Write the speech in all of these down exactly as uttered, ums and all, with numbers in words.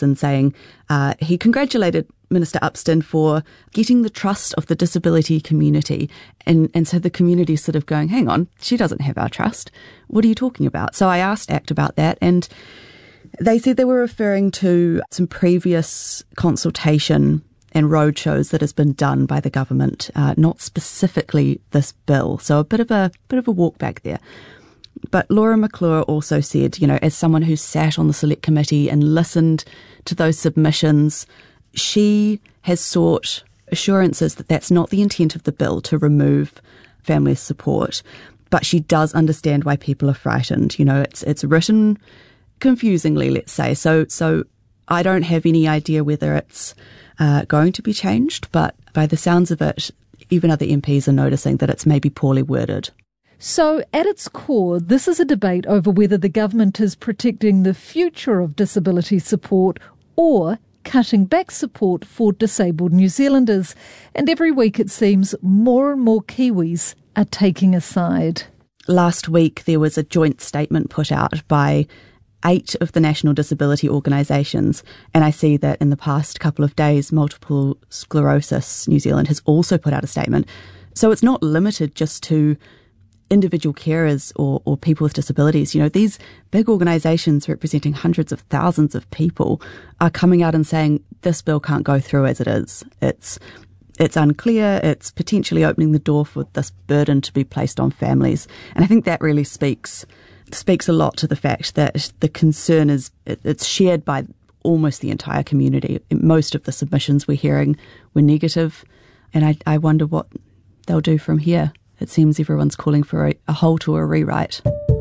Jorgensen saying uh, he congratulated Minister Upston for getting the trust of the disability community. And, and so the community is sort of going, hang on, she doesn't have our trust. What are you talking about? So I asked ACT about that, and they said they were referring to some previous consultation and roadshows that has been done by the government, uh, not specifically this bill. So a bit of a bit of a walk back there. But Laura McClure also said, you know, as someone who sat on the select committee and listened to those submissions, she has sought assurances that that's not the intent of the bill, to remove family support. But she does understand why people are frightened. You know, it's it's written confusingly, let's say. So so I don't have any idea whether it's uh, going to be changed, but by the sounds of it, even other M Ps are noticing that it's maybe poorly worded. So at its core, this is a debate over whether the government is protecting the future of disability support or cutting back support for disabled New Zealanders. And every week it seems more and more Kiwis are taking a side. Last week there was a joint statement put out by eight of the national disability organisations, and I see that in the past couple of days Multiple Sclerosis New Zealand has also put out a statement. So it's not limited just to individual carers or, or people with disabilities. You know, these big organisations representing hundreds of thousands of people are coming out and saying this bill can't go through as it is. It's it's unclear. It's potentially opening the door for this burden to be placed on families. And I think that really speaks speaks a lot to the fact that the concern is it's shared by almost the entire community. Most of the submissions we're hearing were negative, and I, I wonder what they'll do from here. It seems everyone's calling for a, a halt or a rewrite.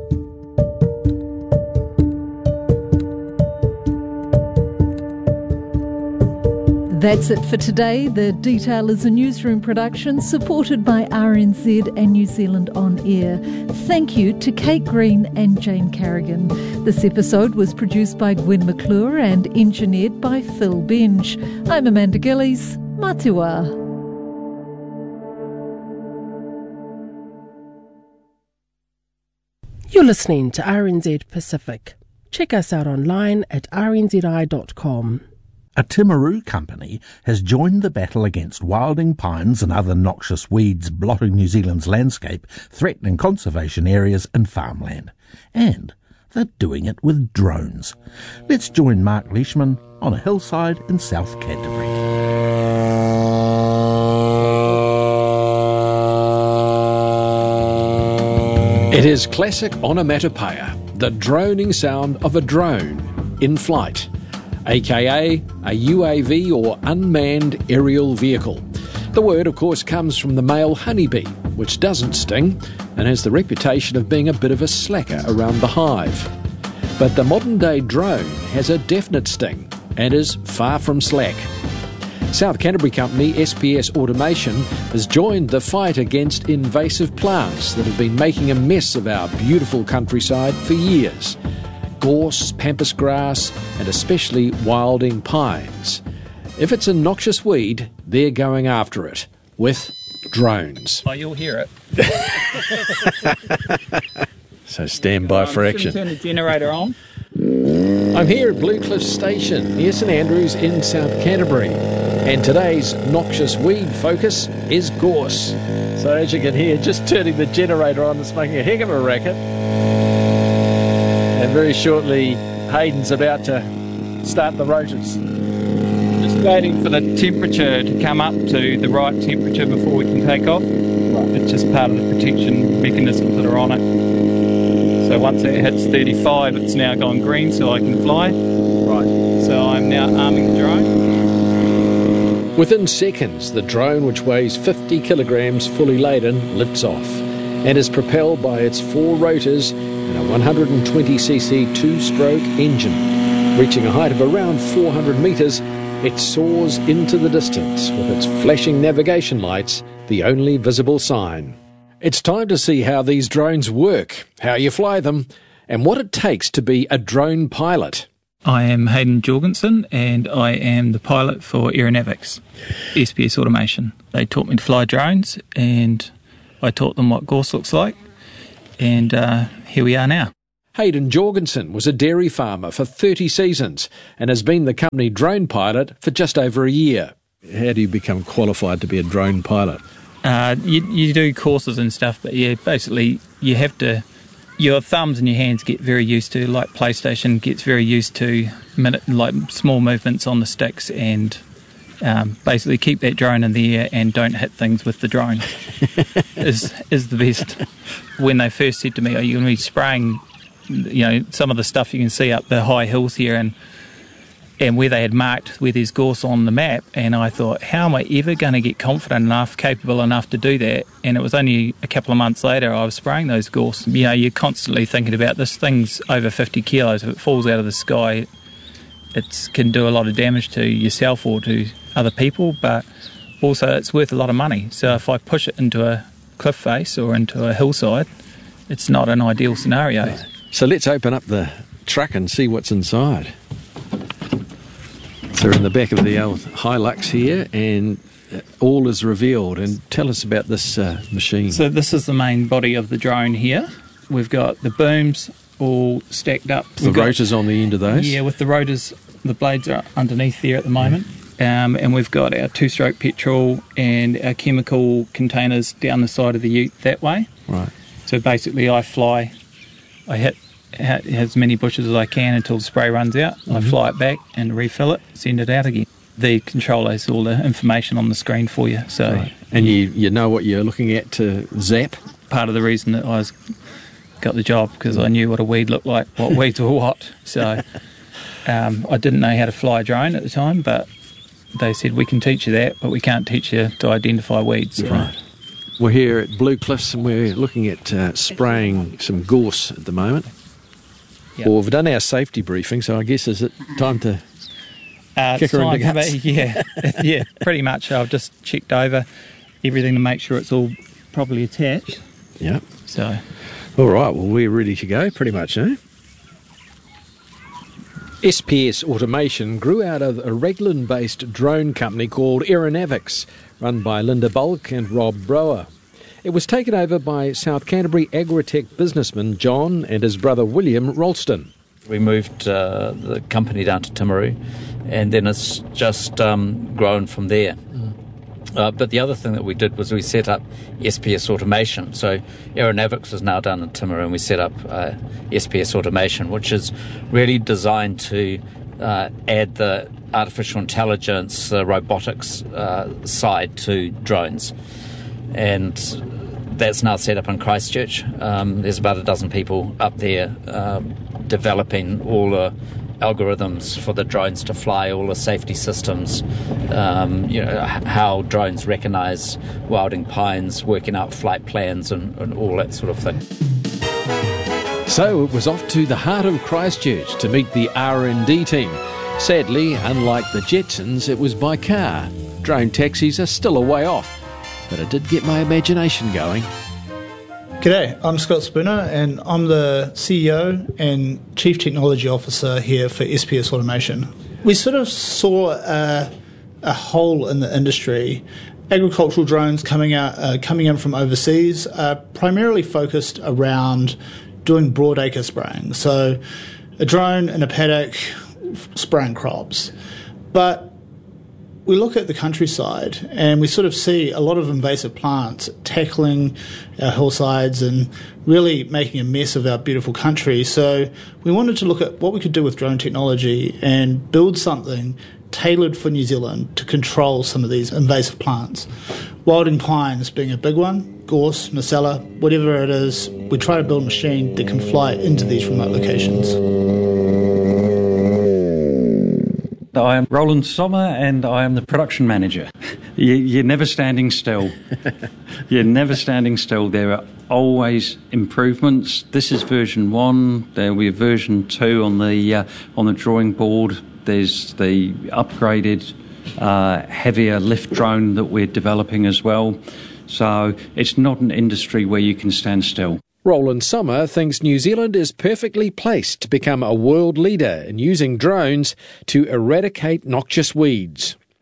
That's it for today. The Detail is a newsroom production supported by R N Z and New Zealand On Air. Thank you to Kate Green and Jane Carrigan. This episode was produced by Gwen McClure and engineered by Phil Benj. I'm Amanda Gillies. Matua. You're listening to R N Z Pacific. Check us out online at r n z i dot com. A Timaru company has joined the battle against wilding pines and other noxious weeds blotting New Zealand's landscape, threatening conservation areas and farmland. And they're doing it with drones. Let's join Mark Leishman on a hillside in South Canterbury. It is classic onomatopoeia, the droning sound of a drone in flight, aka a U A V or unmanned aerial vehicle. The word, of course, comes from the male honeybee, which doesn't sting and has the reputation of being a bit of a slacker around the hive. But the modern-day drone has a definite sting and is far from slack. South Canterbury company S P S Automation has joined the fight against invasive plants that have been making a mess of our beautiful countryside for years. Gorse, pampas grass, and especially wilding pines. If it's a noxious weed, they're going after it with drones. Oh, you'll hear it. So stand by for action. Turn the generator on. I'm here at Blue Cliff Station, near St Andrews in South Canterbury, and today's noxious weed focus is gorse. So as you can hear, just turning the generator on is making a heck of a racket. And very shortly, Hayden's about to start the rotors. Just waiting for the temperature to come up to the right temperature before we can take off. Right. It's just part of the protection mechanisms that are on it. So once it hits thirty-five, it's now gone green, so I can fly. Right. So I'm now arming the drone. Within seconds, the drone, which weighs fifty kilograms fully laden, lifts off and is propelled by its four rotors and a one hundred twenty c c two-stroke engine. Reaching a height of around four hundred metres, it soars into the distance with its flashing navigation lights, the only visible sign. It's time to see how these drones work, how you fly them, and what it takes to be a drone pilot. I am Hayden Jorgensen, and I am the pilot for Aeronavics, S P S Automation. They taught me to fly drones, and I taught them what gorse looks like, and uh, here we are now. Hayden Jorgensen was a dairy farmer for thirty seasons and has been the company drone pilot for just over a year. How do you become qualified to be a drone pilot? Uh, you, you do courses and stuff, but yeah, basically you have to, your thumbs and your hands get very used to, like PlayStation gets very used to minute, like small movements on the sticks, and um, basically keep that drone in the air and don't hit things with the drone is is the best. When they first said to me, are you going to be spraying, you know, some of the stuff you can see up the high hills here, and and where they had marked where there's gorse on the map, and I thought, how am I ever going to get confident enough, capable enough to do that? And it was only a couple of months later I was spraying those gorse. You know, you're constantly thinking about this thing's over fifty kilos. If it falls out of the sky, it can do a lot of damage to yourself or to other people, but also it's worth a lot of money. So if I push it into a cliff face or into a hillside, it's not an ideal scenario. Right. So let's open up the truck and see what's inside. So we're in the back of the old Hilux here, and all is revealed. And tell us about this uh, machine. So this is the main body of the drone here. We've got the booms all stacked up. The We've got, rotors on the end of those? Yeah, with the rotors, the blades are underneath there at the moment. Um, and we've got our two-stroke petrol and our chemical containers down the side of the ute that way. Right. So basically I fly, I hit as many bushes as I can until the spray runs out. Mm-hmm. I fly it back and refill it, send it out again. The controller has all the information on the screen for you. So, right. And you, you know what you're looking at to zap? Part of the reason that I was got the job, because I knew what a weed looked like, what weeds were what. So um, I didn't know how to fly a drone at the time, but they said, we can teach you that, but we can't teach you to identify weeds. So. Right. We're here at Blue Cliffs and we're looking at uh, spraying some gorse at the moment. Yep. Well, we've done our safety briefing, so I guess is it time to uh, kick her in the guts? Me, yeah, yeah, pretty much. I've just checked over everything to make sure it's all properly attached. Yeah. So. All right, well, we're ready to go, pretty much, eh? S P S Automation grew out of a Raglan-based drone company called Aeronavix, run by Linda Bulk and Rob Brower. It was taken over by South Canterbury agritech businessman John and his brother William Ralston. We moved uh, the company down to Timaru, and then it's just um, grown from there. Mm. Uh, but the other thing that we did was we set up S P S Automation. So Aeronavix is now down in Timaru, and we set up uh, S P S Automation, which is really designed to uh, add the artificial intelligence, the robotics uh, side to drones. And that's now set up in Christchurch. Um, there's about a dozen people up there um, developing all the algorithms for the drones to fly, all the safety systems, um, you know, how drones recognise wilding pines, working out flight plans and, and all that sort of thing. So it was off to the heart of Christchurch to meet the R and D team. Sadly, unlike the Jetsons, it was by car. Drone taxis are still a way off. But it did get my imagination going. G'day, I'm Scott Spooner and I'm the C E O and Chief Technology Officer here for S P S Automation. We sort of saw a, a hole in the industry. Agricultural drones coming out, uh, coming in from overseas are primarily focused around doing broadacre spraying. So a drone in a paddock spraying crops. But we look at the countryside and we sort of see a lot of invasive plants tackling our hillsides and really making a mess of our beautiful country. So we wanted to look at what we could do with drone technology and build something tailored for New Zealand to control some of these invasive plants. Wilding pines being a big one, gorse, macella, whatever it is, we try to build a machine that can fly into these remote locations. I am Roland Sommer and I am the production manager. You, you're never standing still. You're never standing still. There are always improvements. This is version one. There will be a version two on the uh, on the drawing board. There's the upgraded, uh, heavier lift drone that we're developing as well. So it's not an industry where you can stand still. Roland Sommer thinks New Zealand is perfectly placed to become a world leader in using drones to eradicate noxious weeds.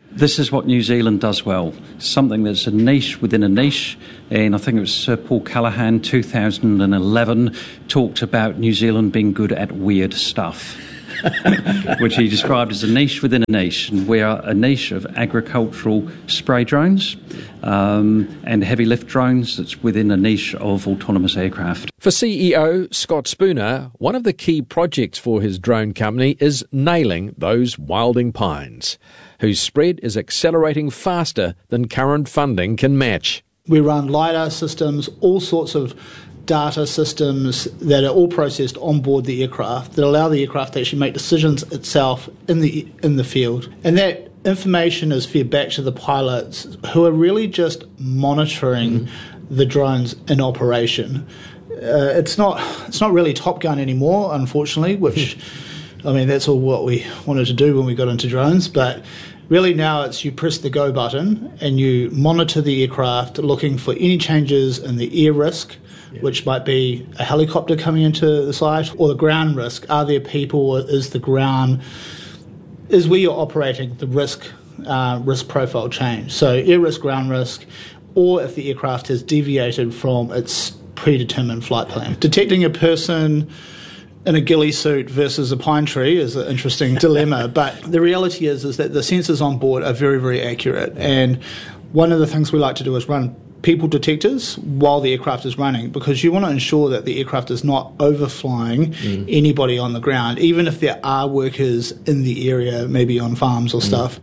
This is what New Zealand does well, something that's a niche within a niche, and I think it was Sir Paul Callaghan, two thousand eleven, talked about New Zealand being good at weird stuff, which he described as a niche within a niche, and we are a niche of agricultural spray drones um, and heavy lift drones that's within a niche of autonomous aircraft. For C E O Scott Spooner, one of the key projects for his drone company is nailing those wilding pines, whose spread is accelerating faster than current funding can match. We run LiDAR systems, all sorts of data systems that are all processed on board the aircraft that allow the aircraft to actually make decisions itself in the in the field. And that information is fed back to the pilots, who are really just monitoring mm-hmm. the drones in operation. Uh, it's not it's not really Top Gun anymore, unfortunately, which, I mean, that's all what we wanted to do when we got into drones, but really now it's you press the go button and you monitor the aircraft, looking for any changes in the air risk, yeah. which might be a helicopter coming into the site, or the ground risk. Are there people? Is the ground, is where you're operating, the risk uh, risk profile change? So air risk, ground risk, or if the aircraft has deviated from its predetermined flight plan. Detecting a person in a ghillie suit versus a pine tree is an interesting dilemma, but the reality is is that the sensors on board are very, very accurate, and one of the things we like to do is run people detectors while the aircraft is running, because you want to ensure that the aircraft is not overflying mm. anybody on the ground, even if there are workers in the area, maybe on farms or mm. stuff.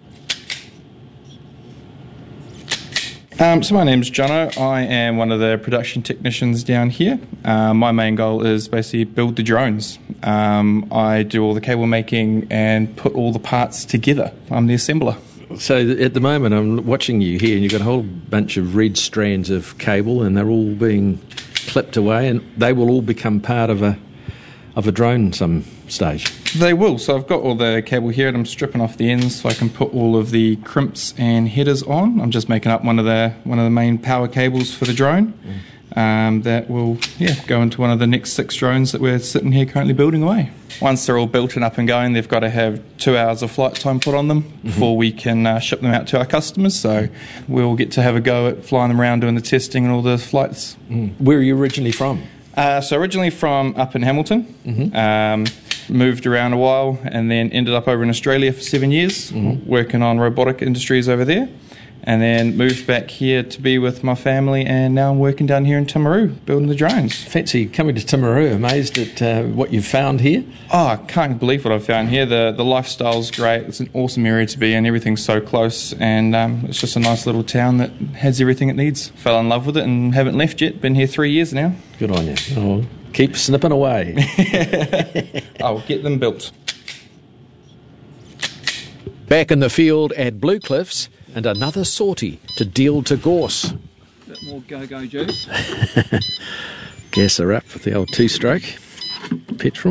Um, so my name's Jono. I am one of the production technicians down here. Uh, my main goal is basically build the drones. Um, I do all the cable making and put all the parts together. I'm the assembler. So at the moment I'm watching you here, and you've got a whole bunch of red strands of cable, and they're all being clipped away, and they will all become part of a of a drone some stage. They will. So I've got all the cable here, and I'm stripping off the ends so I can put all of the crimps and headers on. I'm just making up one of the one of the main power cables for the drone. Mm. Um, that will yeah go into one of the next six drones that we're sitting here currently building away. Once they're all built and up and going, they've got to have two hours of flight time put on them mm-hmm. before we can uh, ship them out to our customers. So we'll get to have a go at flying them around, doing the testing and all the flights. Mm. Where are you originally from? Uh, so originally from up in Hamilton, mm-hmm. um, moved around a while, and then ended up over in Australia for seven years, mm-hmm. working on robotic industries over there, and then moved back here to be with my family, and now I'm working down here in Timaru, building the drones. Fancy coming to Timaru. Amazed at uh, what you've found here? Oh, I can't believe what I've found here. The the lifestyle's great. It's an awesome area to be in. Everything's so close, and um, it's just a nice little town that has everything it needs. Fell in love with it and haven't left yet. Been here three years now. Good on you. Oh, keep snipping away. I'll get them built. Back in the field at Blue Cliffs, and another sortie to deal to Gorse. A bit more go-go juice. Gas her up with the old two-stroke petrol.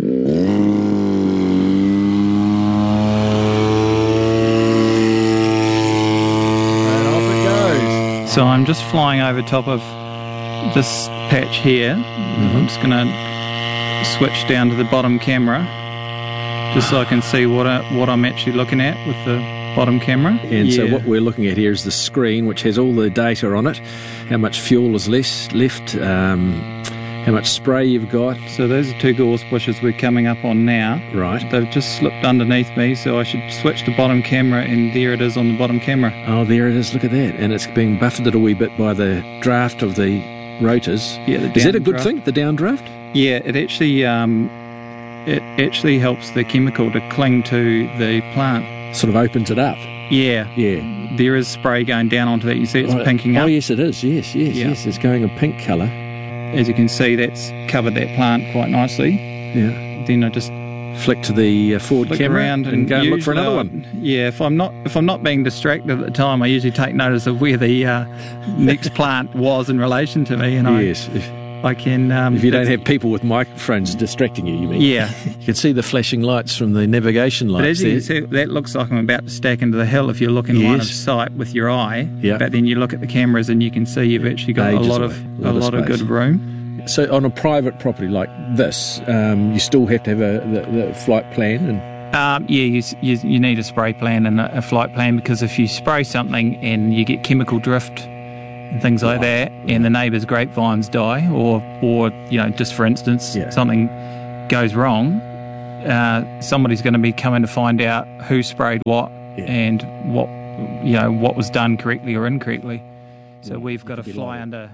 And off it goes. So I'm just flying over top of this patch here. Mm-hmm. I'm just going to switch down to the bottom camera, just so I can see what I, what I'm actually looking at with the bottom camera. And yeah. So what we're looking at here is the screen, which has all the data on it, how much fuel is less, left, um, how much spray you've got. So those are two gorse bushes we're coming up on now. Right. They've just slipped underneath me, so I should switch the bottom camera, and there it is on the bottom camera. Oh, there it is, look at that. And it's being buffeted a wee bit by the draft of the rotors. Yeah, the is that a good draft. thing, the downdraft? Yeah, it actually um, it actually helps the chemical to cling to the plant. Sort of opens it up. Yeah. Yeah. There is spray going down onto that. You see it's oh, pinking up. Oh, yes, it is. Yes, yes, yeah. yes. It's going a pink colour. As you can see, that's covered that plant quite nicely. Yeah. Then I just flick to the uh, forward camera around and, and go and look for another I, one. Yeah, if I'm not if I'm not being distracted at the time, I usually take notice of where the uh, next plant was in relation to me, and yes. I yes. I can. Um, if you don't have people with microphones distracting you, you mean? Yeah. You can see the flashing lights from the navigation lights. But as you there. can see, that looks like I'm about to stack into the hill if you're looking yes. line of sight with your eye. Yeah. But then you look at the cameras and you can see you've actually got Ages a lot away. of a lot, a of, lot of good room. So on a private property like this, um, you still have to have a the, the flight plan and. Um, yeah, you, you, you need a spray plan and a, a flight plan, because if you spray something and you get chemical drift and things like that, and the neighbour's grapevines die, or, or you know, just for instance, Yeah. something goes wrong, uh, somebody's going to be coming to find out who sprayed what Yeah. and what, you know, what was done correctly or incorrectly. So Yeah, we've got to be fly liable. under.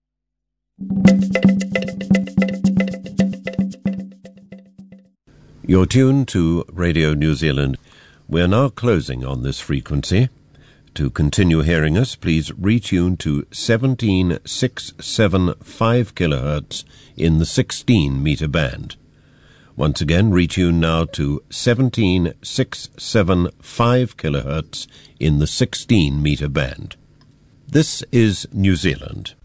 You're tuned to Radio New Zealand. We're now closing on this frequency. To continue hearing us, please retune to seventeen six seven five kilohertz in the sixteen meter band. Once again, retune now to seventeen six seven five kilohertz in the sixteen meter band. This is New Zealand.